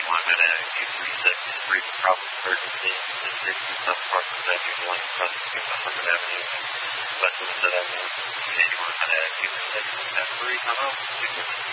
I'm going to use reset to brief problem emergency. This is some parts of that you're going across the 100 Avenue, west of the Avenue. And you want to use reset to brief.